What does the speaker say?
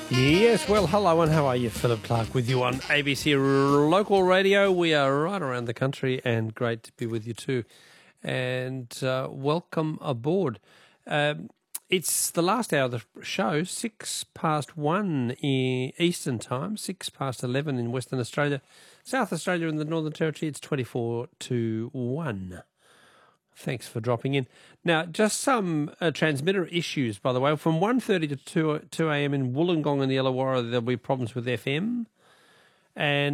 Yes, well, hello and how are you? Philip Clark with you on ABC Local Radio. We are right around the country and great to be with you too. And welcome aboard. It's the last hour of the show, 1:06 Eastern Time, 11 in Western Australia. South Australia and the Northern Territory, it's 24 to 1. Thanks for dropping in. Now, just some transmitter issues, by the way. From 1:30 to 2 a.m. in Wollongong and the Illawarra, there'll be problems with FM. And